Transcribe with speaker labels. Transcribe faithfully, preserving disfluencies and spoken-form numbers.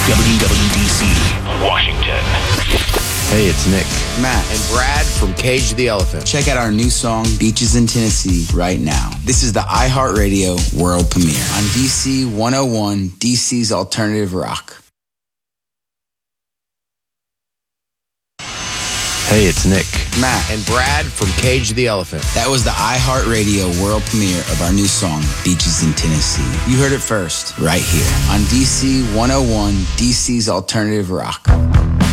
Speaker 1: W W D C, Washington.
Speaker 2: Hey, it's Nick,
Speaker 3: Matt, and Brad from Cage the Elephant. Check out our new song, Beaches in Tennessee, right now. This is the iHeartRadio world premiere on D C one oh one, D C's Alternative Rock.
Speaker 2: Hey, it's Nick,
Speaker 3: Matt, and Brad from Cage the Elephant. That was the iHeartRadio world premiere of our new song, Beaches in Tennessee. You heard it first, right here on D C one oh one, D C's Alternative Rock.